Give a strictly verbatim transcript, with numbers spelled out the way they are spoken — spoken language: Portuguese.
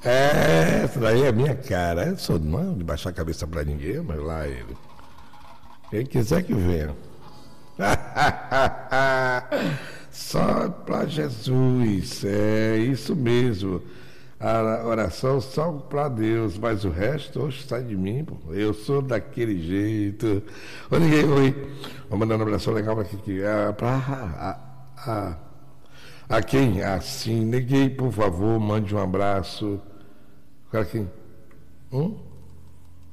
É, essa daí é a minha cara. Eu sou não de baixar a cabeça pra ninguém, mas lá ele. Quem quiser que venha. Só para Jesus, é isso mesmo. A oração só para Deus, mas o resto, oxe, sai de mim, pô. Eu sou daquele jeito. Ô, ninguém, oi. Vou mandar um abração legal para aqui. Ah, pra, a, a, a quem? Assim, ninguém, por favor, mande um abraço. Para quem? Hum?